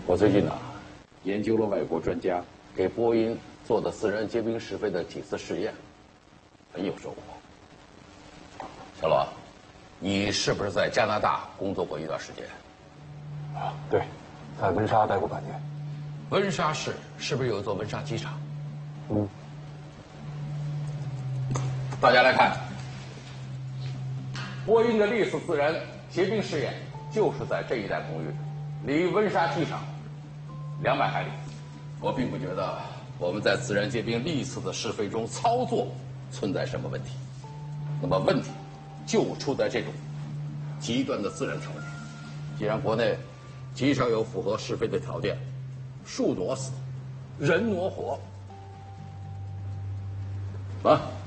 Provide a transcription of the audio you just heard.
我最近研究了外国专家给波音做的自然结冰试飞的几次试验，很有收获。小罗，你是不是在加拿大工作过一段时间？ 啊，对，在温莎待过半年。 温莎市是不是有一座温莎机场？ 嗯。 大家来看，波音的历次自然结冰试验就是在这一带空域，离温莎机场200海里。我并不觉得我们在自然结冰历次的试飞中操作存在什么问题。那么问题就出在这种极端的自然条件。既然国内极少有符合试飞的条件，树挪死，人挪活，啊。